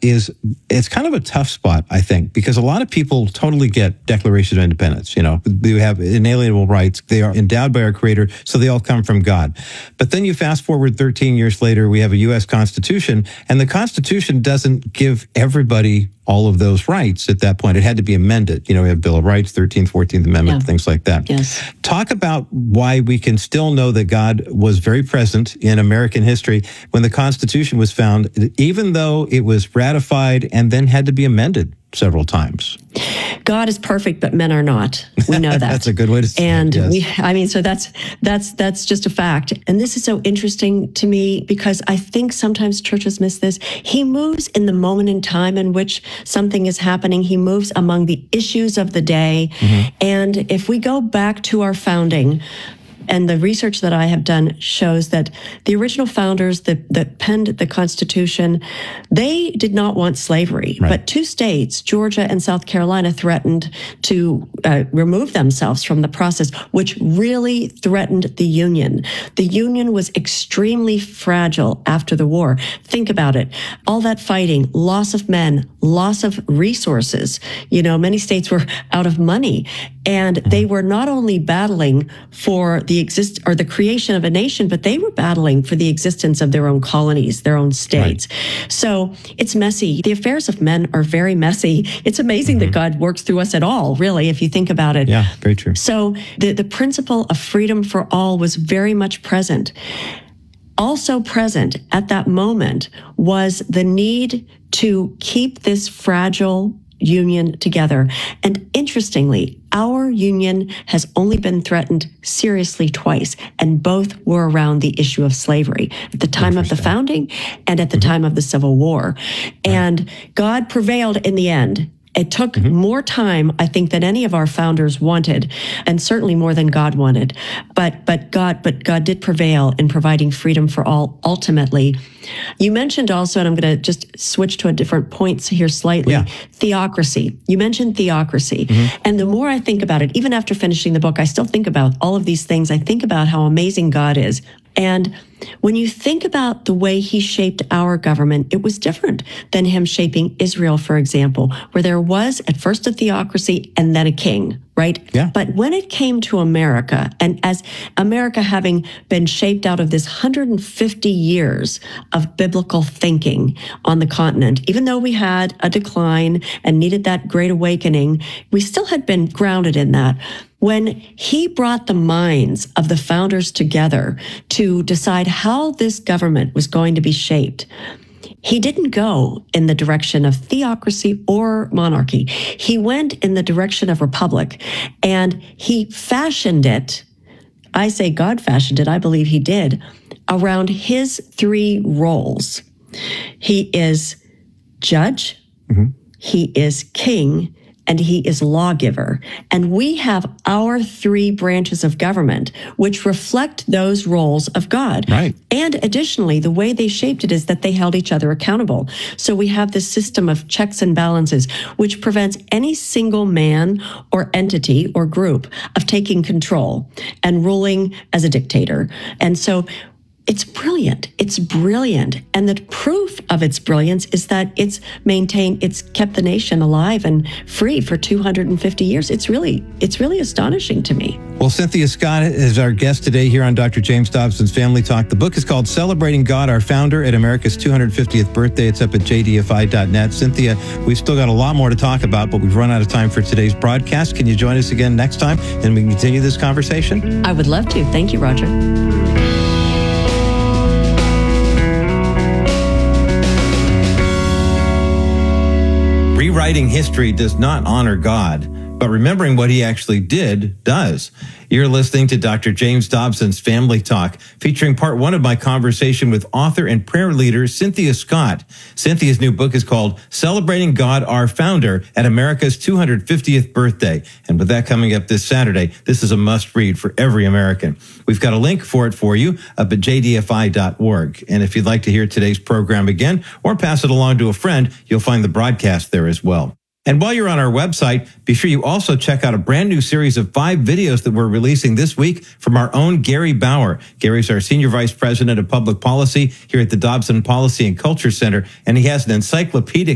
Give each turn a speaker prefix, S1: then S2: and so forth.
S1: is it's kind of a tough spot, I think, because a lot of people totally get Declaration of Independence. You know, they have inalienable rights. They are endowed by our Creator, so they all come from God. But then you fast forward 13 years later, we have a U.S. Constitution, and the Constitution doesn't give everybody all of those rights at that point. It had to be amended. You know, we have Bill of Rights, 13th, 14th Amendment, things like that.
S2: Yes.
S1: Talk about why we can still know that God was very present in American history when the Constitution was found, even though it was ratified and then had to be amended several times.
S2: God is perfect, but men are not. We know that.
S1: That's a good way to say
S2: it.
S1: And
S2: so that's just a fact. And this is so interesting to me because I think sometimes churches miss this. He moves in the moment in time in which something is happening. He moves among the issues of the day. Mm-hmm. And if we go back to our founding, and the research that I have done shows that the original founders that penned the Constitution, they did not want slavery. Right. But two states, Georgia and South Carolina, threatened to remove themselves from the process, which really threatened the Union. The Union was extremely fragile after the war. Think about it. All that fighting, loss of men, loss of resources. You know, many states were out of money. And they were not only battling for the creation of a nation, but they were battling for the existence of their own colonies, their own states. Right. So it's messy. The affairs of men are very messy. It's amazing that God works through us at all, really, if you think about it.
S1: Yeah, very true.
S2: So the principle of freedom for all was very much present. Also present at that moment was the need to keep this fragile union together. And interestingly, our union has only been threatened seriously twice, and both were around the issue of slavery at the time of the founding and at the time of the Civil War. And God prevailed in the end. It took more time, I think, than any of our founders wanted, and certainly more than God wanted. But God did prevail in providing freedom for all ultimately. You mentioned also, and I'm going to just switch to a different point here slightly, theocracy. You mentioned theocracy. And the more I think about it, even after finishing the book, I still think about all of these things. I think about how amazing God is. And when you think about the way he shaped our government, it was different than him shaping Israel, for example, where there was at first a theocracy and then a king, right?
S1: Yeah.
S2: But when it came to America, and as America having been shaped out of this 150 years of biblical thinking on the continent, even though we had a decline and needed that great awakening, we still had been grounded in that. When he brought the minds of the founders together to decide how this government was going to be shaped, he didn't go in the direction of theocracy or monarchy. He went in the direction of republic, and he fashioned it. I say God fashioned it. I believe he did, around his three roles. He is judge, he is king, and he is lawgiver. And we have our three branches of government, which reflect those roles of God.
S1: Right.
S2: And additionally, the way they shaped it is that they held each other accountable. So we have this system of checks and balances, which prevents any single man or entity or group of taking control and ruling as a dictator. And so it's brilliant. It's brilliant. And the proof of its brilliance is that it's kept the nation alive and free for 250 years. It's really astonishing to me.
S1: Well, Cynthia Scott is our guest today here on Dr. James Dobson's Family Talk. The book is called Celebrating God, Our Founder at America's 250th Birthday. It's up at jdfi.net. Cynthia, we've still got a lot more to talk about, but we've run out of time for today's broadcast. Can you join us again next time and we can continue this conversation?
S2: I would love to. Thank you, Roger.
S1: Rewriting history does not honor God, but remembering what he actually did does. You're listening to Dr. James Dobson's Family Talk, featuring part one of my conversation with author and prayer leader Cynthia Scott. Cynthia's new book is called Celebrating God, Our Founder at America's 250th Birthday. And with that coming up this Saturday, this is a must-read for every American. We've got a link for it for you up at jdfi.org. And if you'd like to hear today's program again or pass it along to a friend, you'll find the broadcast there as well. And while you're on our website, be sure you also check out a brand new series of 5 videos that we're releasing this week from our own Gary Bauer. Gary's our Senior Vice President of Public Policy here at the Dobson Policy and Culture Center, and he has an encyclopedic